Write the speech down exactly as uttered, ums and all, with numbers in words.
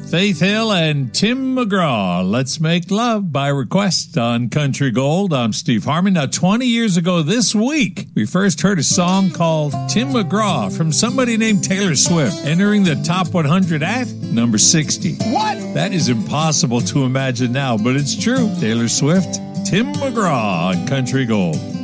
Faith Hill and Tim McGraw, Let's Make Love by request on Country Gold. I'm Steve Harmon. Now, twenty years ago this week, we first heard a song called Tim McGraw from somebody named Taylor Swift, entering the top one hundred at number sixty. What? That is impossible to imagine now, but it's true. Taylor Swift, Tim McGraw on Country Gold.